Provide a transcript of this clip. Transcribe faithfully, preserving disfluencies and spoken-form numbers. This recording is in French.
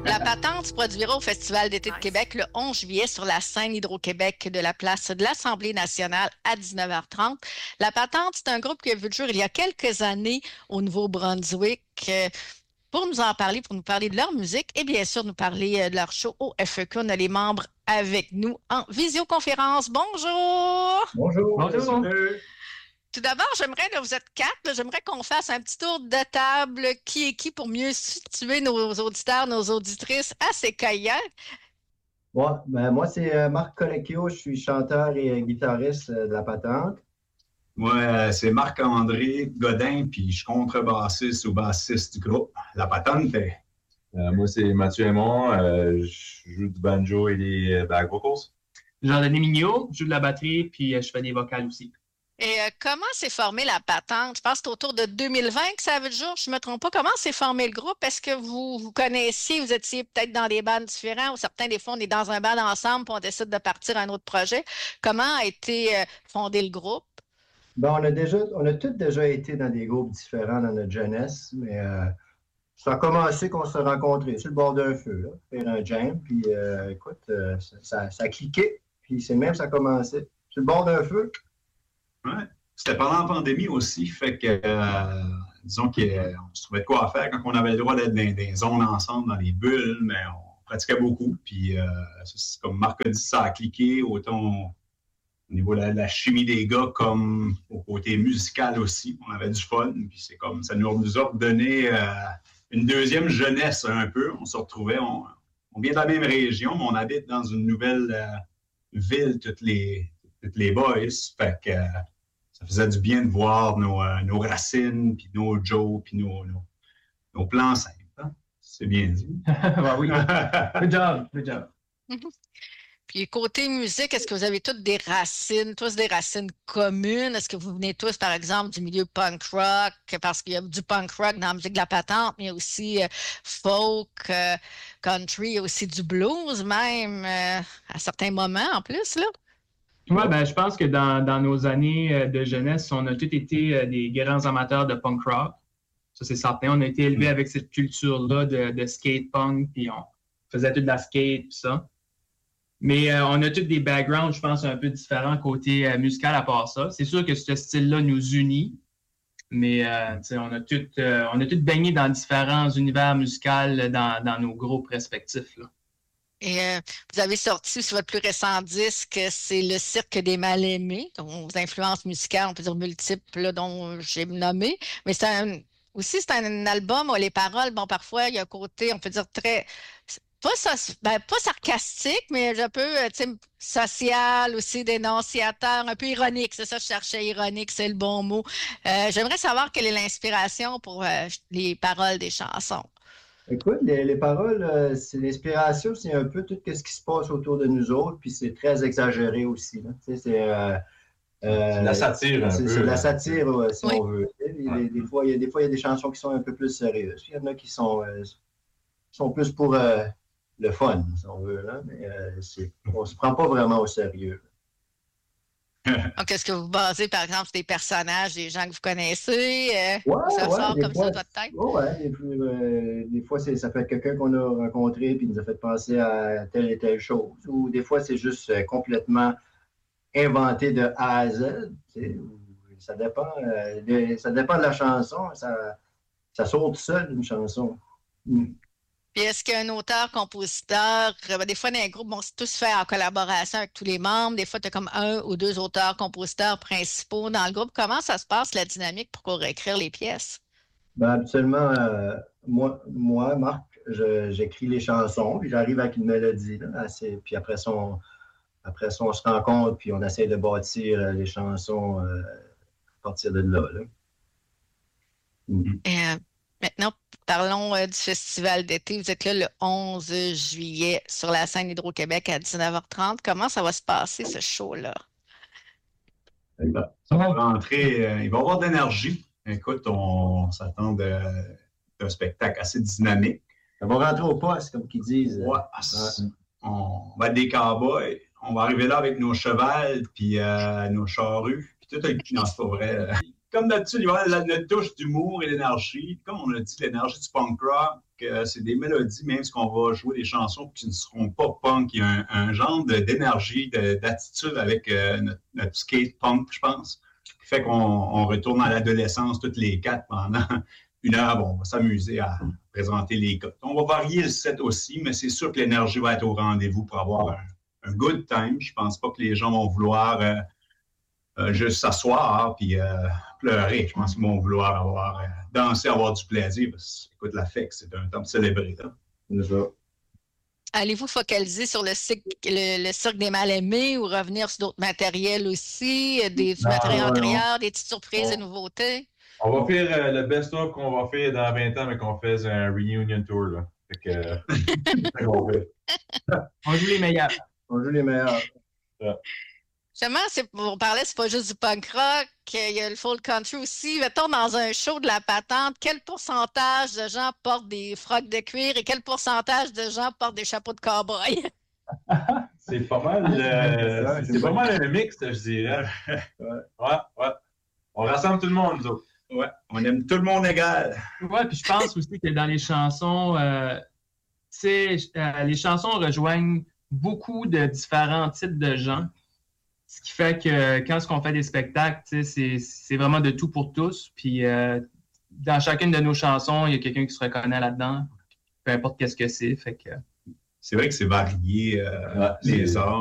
La patente se produira au Festival d'été de Québec le onze juillet sur la scène Hydro-Québec de la place de l'Assemblée nationale à dix-neuf heures trente. La patente, c'est un groupe qui a vu le jour il y a quelques années au Nouveau-Brunswick. Euh, Pour nous en parler, pour nous parler de leur musique et bien sûr nous parler euh, de leur show au F E Q, on a les membres avec nous en visioconférence. Bonjour! Bonjour! Bonjour! Tout d'abord, j'aimerais, là, vous êtes quatre, là, j'aimerais qu'on fasse un petit tour de table, qui est qui, pour mieux situer nos auditeurs, nos auditrices à ces cahiers. Bon, ben, moi, c'est euh, Marc Colecchio, je suis chanteur et euh, guitariste euh, de la patente. Moi, euh, c'est Marc-André Godin, puis je suis contrebassiste ou bassiste du groupe La Patente. Euh, moi, c'est Mathieu Aymon, euh, je joue du banjo et des euh, back vocals. Jean-Denis Mignot, je joue de la batterie, puis euh, je fais des vocales aussi. Et euh, comment s'est formée la patente? Je pense que c'est autour de deux mille vingt que ça a vu le jour, je ne me trompe pas. Comment s'est formé le groupe? Est-ce que vous vous connaissiez, vous étiez peut-être dans des bands différents ou certains, des fois, on est dans un band ensemble puis on décide de partir à un autre projet? Comment a été euh, fondé le groupe? Ben, on a déjà, on a tous déjà été dans des groupes différents dans notre jeunesse, mais euh, ça a commencé qu'on s'est rencontrés sur le bord d'un feu, là, faire un jam, puis euh, écoute, euh, ça, ça, ça a cliqué, puis c'est même ça a commencé. Sur le bord d'un feu. Ouais. C'était pendant la pandémie aussi, fait que, euh, disons qu'on se trouvait de quoi faire quand on avait le droit d'être dans des zones ensemble, dans les bulles, mais on pratiquait beaucoup, puis euh, c'est comme Marc a dit, ça a cliqué, autant au niveau de la, la chimie des gars comme au côté musical aussi. On avait du fun, puis c'est comme ça nous, nous a redonné euh, une deuxième jeunesse un peu. On se retrouvait, on, on vient de la même région, mais on habite dans une nouvelle euh, ville, toutes les, toutes les boys. Fait que euh, ça faisait du bien de voir nos, euh, nos racines, puis nos Joe, puis nos, nos, nos plans simples. Hein? C'est bien dit. Ben oui. Good job, good job. Puis côté musique, est-ce que vous avez toutes des racines, tous des racines communes? Est-ce que vous venez tous, par exemple, du milieu punk rock? Parce qu'il y a du punk rock dans la musique de la patente, mais il y a aussi euh, folk, euh, country, il y a aussi du blues même, euh, à certains moments en plus, là. Ouais, ben, je pense que dans, dans nos années de jeunesse, on a tous été des grands amateurs de punk rock. Ça, c'est certain. On a été élevés avec cette culture-là de, de skate punk, puis on faisait tout de la skate, puis ça. Mais euh, on a tous des backgrounds, je pense, un peu différents côté euh, musical à part ça. C'est sûr que ce style-là nous unit, mais euh, on a tous euh, on a tous baigné dans différents univers musicaux dans, dans nos groupes respectifs, là. Et euh, vous avez sorti sur votre plus récent disque, c'est Le Cirque des Mal-Aimés, dont vos influences musicales, on peut dire multiples, là, dont j'ai nommé. Mais c'est un, aussi, c'est un album où les paroles, bon, parfois, il y a un côté, on peut dire, très... Pas, ben, pas sarcastique, mais un peu social aussi, dénonciateur, un peu ironique. C'est ça, je cherchais ironique, c'est le bon mot. Euh, j'aimerais savoir quelle est l'inspiration pour euh, les paroles des chansons. Écoute, les, les paroles, euh, c'est l'inspiration, c'est un peu tout ce qui se passe autour de nous autres, puis c'est très exagéré aussi. Là. Tu sais, c'est euh, euh, la satire un c'est, peu. C'est de la satire, ouais, si oui. on veut. Des, ouais. des, des, fois, il y a, des fois, il y a des chansons qui sont un peu plus sérieuses. Il y en a qui sont, euh, sont plus pour... Euh, le fun, si on veut, là, mais euh, c'est, on ne se prend pas vraiment au sérieux. Donc, est-ce que vous basez, par exemple, sur des personnages, des gens que vous connaissez? Euh, ouais, ça ouais, sort comme fois, ça de votre tête? Ouais, des, euh, des fois, c'est, ça peut être quelqu'un qu'on a rencontré et nous a fait penser à telle et telle chose. Ou des fois, c'est juste euh, complètement inventé de A à Z. Ça dépend, euh, de, ça dépend de la chanson. Ça, ça saute seul, une chanson. Mm. Puis est-ce qu'un auteur-compositeur, ben des fois dans un groupe, bon, c'est tous fait en collaboration avec tous les membres. Des fois, tu as comme un ou deux auteurs-compositeurs principaux dans le groupe. Comment ça se passe, la dynamique, pour réécrire les pièces? Ben, habituellement, euh, moi, moi, Marc, je, j'écris les chansons, puis j'arrive avec une mélodie. Là, assez, puis après ça, on, après ça, on se rencontre, puis on essaie de bâtir euh, les chansons euh, à partir de là. là. Mm-hmm. Et, euh, maintenant, parlons euh, du festival d'été. Vous êtes là le onze juillet sur la scène Hydro-Québec à dix-neuf heures trente. Comment ça va se passer, ce show-là? Ça va rentrer, euh, il va y avoir de l'énergie. Écoute, on, on s'attend de, d'un spectacle assez dynamique. Ça va rentrer au poste, comme qu'ils disent. Ouais, ouais. On va être des cowboys. On va arriver là avec nos chevals, puis euh, nos charrues, puis tout le... Non, c'est pas vrai. comme d'habitude, il y a notre touche d'humour et d'énergie. Comme on a dit, l'énergie du punk rock, euh, c'est des mélodies, même si on va jouer des chansons qui ne seront pas punk. Il y a un, un genre d'énergie, d'attitude avec euh, notre, notre skate punk, je pense, qui fait qu'on on retourne à l'adolescence toutes les quatre pendant une heure. Bon, on va s'amuser à présenter les codes. On va varier le set aussi, mais c'est sûr que l'énergie va être au rendez-vous pour avoir un, un good time. Je pense pas que les gens vont vouloir euh, euh, juste s'asseoir puis euh, pleurer. Je pense qu'ils vont vouloir avoir euh, danser, avoir du plaisir. Parce que, écoute, la fête, c'est un temps de célébrer. C'est ça. Allez-vous focaliser sur le cirque, le, le cirque des mal-aimés ou revenir sur d'autres matériels aussi, des, du Non, matériel non, antérieur, des petites surprises, non. des nouveautés? On va faire euh, le best-of qu'on va faire dans vingt ans, mais qu'on fasse un reunion tour. Là. Fait que, euh, c'est ça qu'on fait. On joue les meilleurs. On joue les meilleurs. Justement, c'est- on parlait, c'est pas juste du punk rock, il y a le folk country aussi. Mettons, dans un show de la patente, quel pourcentage de gens portent des frocs de cuir et quel pourcentage de gens portent des chapeaux de cow-boy? C'est pas mal, euh, Ouais, c'est j'aime pas bien. mal un mix, je dirais. Ouais. Ouais, ouais. On rassemble tout le monde, nous autres. Ouais, on aime tout le monde égal. Ouais, puis je pense aussi que dans les chansons, euh, tu sais, euh, les chansons rejoignent beaucoup de différents types de gens. Ce qui fait que quand on fait des spectacles, tu sais, c'est c'est vraiment de tout pour tous. Puis euh, dans chacune de nos chansons, il y a quelqu'un qui se reconnaît là-dedans, peu importe qu'est-ce que c'est. Fait que C'est vrai que c'est varié, euh, Ouais, les c'est- arts.